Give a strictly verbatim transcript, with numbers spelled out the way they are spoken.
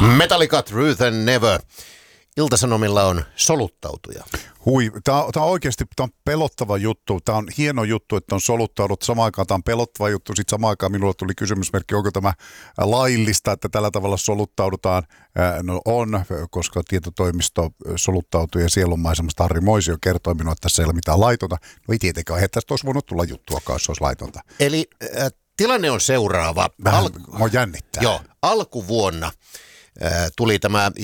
Metallica, Truth and Never. Ilta-Sanomilla on soluttautuja. Hui, tämä on, tämä on oikeasti tämä on pelottava juttu. Tämä on hieno juttu, että on soluttaudut. Samaan aikaan tämä on pelottava juttu. Sitten samaan aikaan minulle tuli kysymysmerkki, onko tämä laillista, että tällä tavalla soluttaudutaan. No on, koska tietotoimisto soluttautui ja sielunmaisemasta Harri Moisio kertoi minulle, että tässä ei ole mitään laitonta. No ei tietenkään, että tästä olisi voinut tulla juttuakaan, jos olisi laitonta. Eli äh, tilanne on seuraava. Vähän Al- mua jännittää. Joo, alkuvuonna äh, tuli tämä